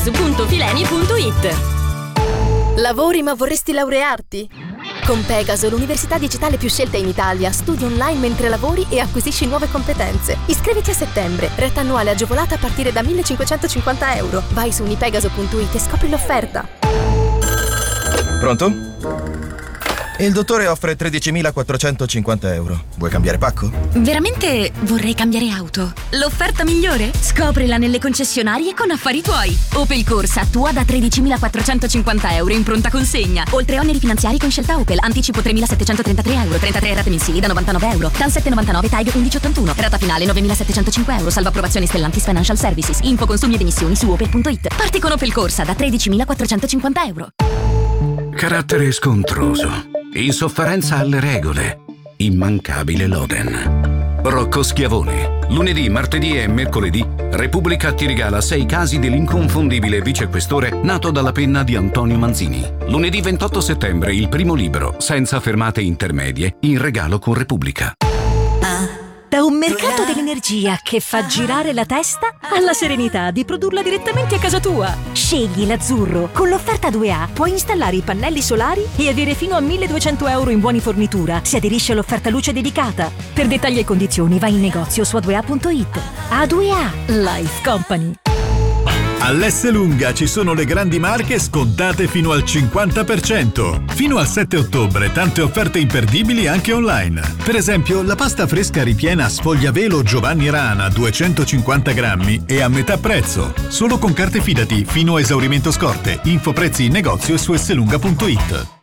su .fileni.it. Lavori ma vorresti laurearti? Con Pegaso, l'università digitale più scelta in Italia, studi online mentre lavori e acquisisci nuove competenze. Iscriviti a settembre, retta annuale agevolata a partire da €1.550. Vai su unipegaso.it e scopri l'offerta. Pronto? Il dottore offre €13.450. Vuoi cambiare pacco? Veramente vorrei cambiare auto. L'offerta migliore? Scoprila nelle concessionarie con Affari Tuoi. Opel Corsa tua da €13.450 in pronta consegna. Oltre oneri finanziari con scelta Opel. Anticipo €3.733, 33 rate mensili da €99. TAN 799, TAG 1181. Rata finale €9.705. Salvo approvazione Stellantis Financial Services. Info consumi ed emissioni su opel.it. Parti con Opel Corsa da €13.450. Carattere scontroso, insofferenza alle regole, immancabile Loden. Rocco Schiavone. Lunedì, martedì e mercoledì Repubblica ti regala 6 casi dell'inconfondibile vicequestore nato dalla penna di Antonio Manzini. Lunedì 28 settembre il primo libro, senza fermate intermedie, in regalo con Repubblica. Da un mercato dell'energia che fa girare la testa alla serenità di produrla direttamente a casa tua. Scegli l'azzurro. Con l'offerta 2A puoi installare i pannelli solari e avere fino a €1.200 in buoni fornitura. Si aderisce all'offerta luce dedicata. Per dettagli e condizioni vai in negozio su A2A.it. A2A Life Company. All'Esselunga ci sono le grandi marche scontate fino al 50%. Fino al 7 ottobre tante offerte imperdibili anche online. Per esempio la pasta fresca ripiena Sfogliavelo Giovanni Rana 250 grammi è a metà prezzo. Solo con carte Fidati fino a esaurimento scorte. Info prezzi in negozio e su esselunga.it.